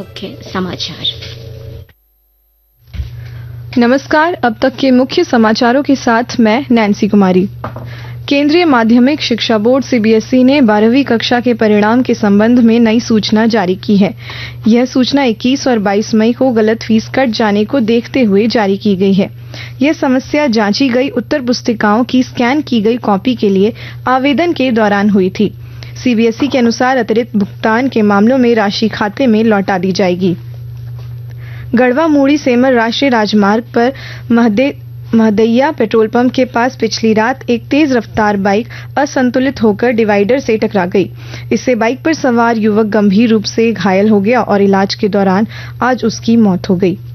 मुख्य समाचार। नमस्कार, अब तक के मुख्य समाचारों के साथ मैं नैन्सी कुमारी। केंद्रीय माध्यमिक शिक्षा बोर्ड सीबीएसई ने 12वीं कक्षा के परिणाम के संबंध में नई सूचना जारी की है। यह सूचना 21 और 22 मई को गलत फीस कट जाने को देखते हुए जारी की गई है। यह समस्या जांची गई उत्तर पुस्तिकाओं की स्कैन की गई कॉपी के लिए आवेदन के दौरान हुई थी। सीबीएसई के अनुसार अतिरिक्त भुगतान के मामलों में राशि खाते में लौटा दी जाएगी। गढ़वा मूड़ी सेमर राष्ट्रीय राजमार्ग पर महदैया पेट्रोल पंप के पास पिछली रात एक तेज रफ्तार बाइक असंतुलित होकर डिवाइडर से टकरा गई। इससे बाइक पर सवार युवक गंभीर रूप से घायल हो गया और इलाज के दौरान आज उसकी मौत हो गई।